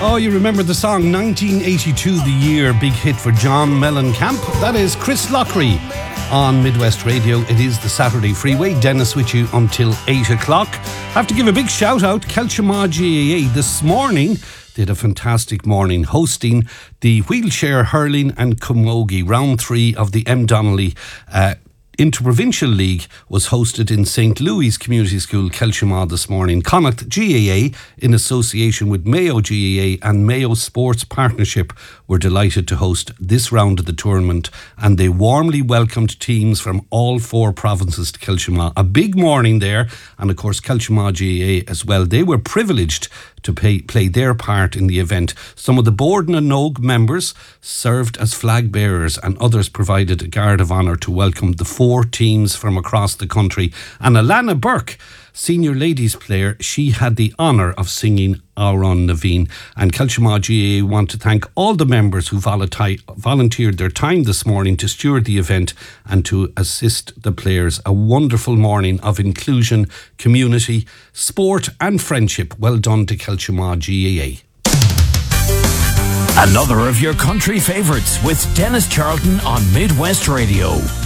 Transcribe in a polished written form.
Oh, you remember the song 1982, the year, big hit for John Mellencamp. That is Chris Lockery on Midwest Radio. It is the Saturday Freeway. Dennis with you until 8 o'clock. Have to give a big shout out. Kelchama GAA this morning did a fantastic morning hosting the wheelchair hurling and camogie. Round 3 of the M. Donnelly Interprovincial League was hosted in St. Louis Community School, Kelchama, this morning. Connacht GAA, in association with Mayo GAA and Mayo Sports Partnership, were delighted to host this round of the tournament, and they warmly welcomed teams from all 4 provinces to Kelchama. A big morning there, and of course Kelchama GAA as well. They were privileged to play their part in the event. Some of the Borden and Nogue members served as flag bearers, and others provided a guard of honour to welcome the 4 teams from across the country. And Alana Burke, senior ladies player, she had the honour of singing Auron Naveen. And Kelchama GAA want to thank all the members who volunteered their time this morning to steward the event and to assist the players. A wonderful morning of inclusion, community, sport and friendship. Well done to Kelchama GAA. Another of your country favourites with Dennis Charlton on Midwest Radio.